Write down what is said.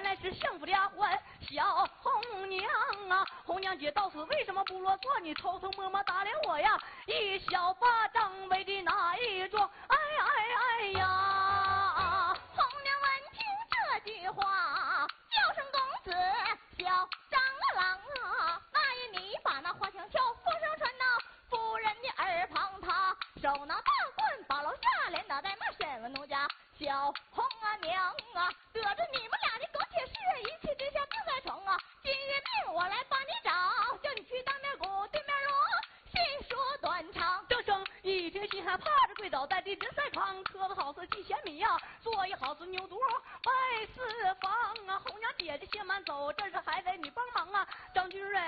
乃是幸福的婚。小红娘啊，红娘姐到此为什么不落座？你偷偷摸摸打脸我呀，一小巴掌为的哪一桩？哎呀！ 红娘闻听这句话，叫声公子小张郎啊，那一你把那花枪挑，风声传到夫人的耳旁，他手拿大棍把楼下连脑袋骂审问奴家小红娘啊，得着你们俩的苟且事，一气之下定在床啊。今日命我来帮你找，叫你去当面鼓对面锣，细说短长。 这声一听心害怕着跪倒在地直赛炕，磕的好似祭贤米呀，做一好似牛犊拜四方啊。红娘姐姐先慢走，这是还得你帮忙啊。张君瑞